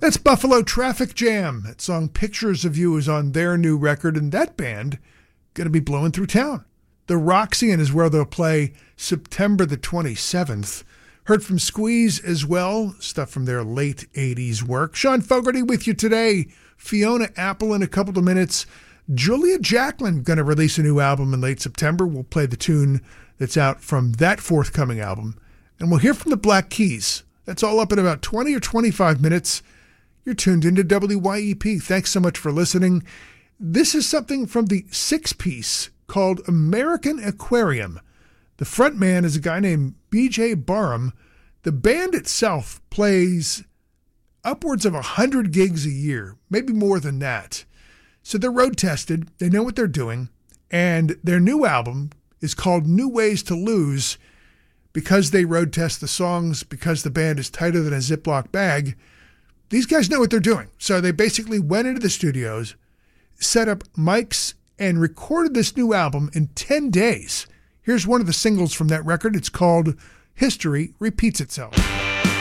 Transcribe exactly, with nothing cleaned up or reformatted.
That's Buffalo Traffic Jam. That song Pictures of You is on their new record, and that band going to be blowing through town. The Roxy is where they'll play September the twenty-seventh. Heard from Squeeze as well, stuff from their late eighties work. Sean Fogarty with you today. Fiona Apple in a couple of minutes. Julia Jacklin going to release a new album in late September. We'll play the tune that's out from that forthcoming album. And we'll hear from the Black Keys. That's all up in about twenty or twenty-five minutes. You're tuned into W Y E P. Thanks so much for listening. This is something from the six-piece called American Aquarium. The front man is a guy named B J Barham. The band itself plays upwards of one hundred gigs a year, maybe more than that. So they're road-tested. They know what they're doing. And their new album is called New Ways to Lose. Because they road test the songs, because the band is tighter than a Ziploc bag, these guys know what they're doing. So they basically went into the studios, set up mics, and recorded this new album in ten days. Here's one of the singles from that record. It's called History Repeats Itself.